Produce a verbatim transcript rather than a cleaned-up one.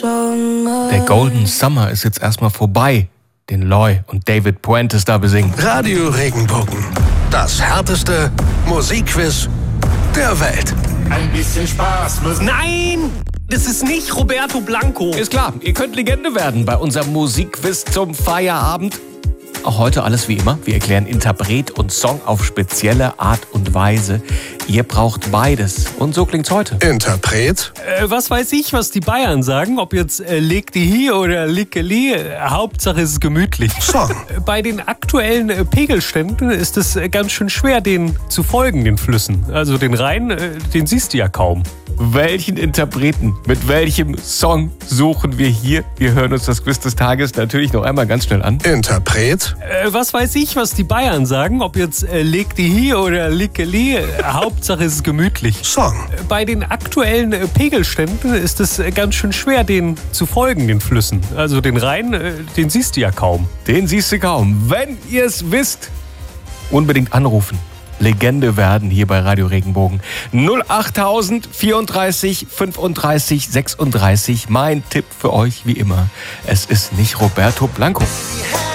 Der Golden Summer ist jetzt erstmal vorbei, den Loy und David Puentes da besingen. Radio Regenbogen, das härteste Musikquiz der Welt. Ein bisschen Spaß muss... Nein! Das ist nicht Roberto Blanco. Ist klar, ihr könnt Legende werden bei unserem Musikquiz zum Feierabend. Auch heute alles wie immer. Wir erklären Interpret und Song auf spezielle Art und Weise. Ihr braucht beides. Und so klingt's heute. Interpret? Äh, was weiß ich, was die Bayern sagen? Ob jetzt äh, leg die hi oder lickeli. Äh, Hauptsache es ist gemütlich. Song. Äh, Bei den aktuellen äh, Pegelständen ist es äh, ganz schön schwer, denen zu folgen, den Flüssen. Also den Rhein, äh, den siehst du ja kaum. Welchen Interpreten, mit welchem Song suchen wir hier? Wir hören uns das Quiz des Tages natürlich noch einmal ganz schnell an. Interpret? Äh, was weiß ich, was die Bayern sagen? Ob jetzt äh, leg die hi oder lickeli. Äh, Hauptsache es ist gemütlich. Song. Äh, Bei den aktuellen äh, Pegelständen ist es äh, ganz schön schwer, denen zu folgen, den Flüssen. Also den Rhein, äh, den siehst du ja kaum. Den siehst du kaum. Wenn ihr es wisst, unbedingt anrufen. Legende werden hier bei Radio Regenbogen. null achttausend vierunddreißig fünfunddreißig sechsunddreißig. Mein Tipp für euch wie immer. Es ist nicht Roberto Blanco.